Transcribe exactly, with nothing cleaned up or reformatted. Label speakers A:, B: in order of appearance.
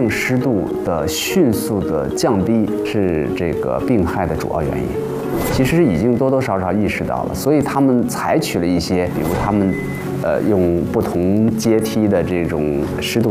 A: 症湿度的迅速的降低是这个病害的主要原因。其实已经多多少少意识到了，所以他们采取了一些，比如他们呃用不同阶梯的这种湿度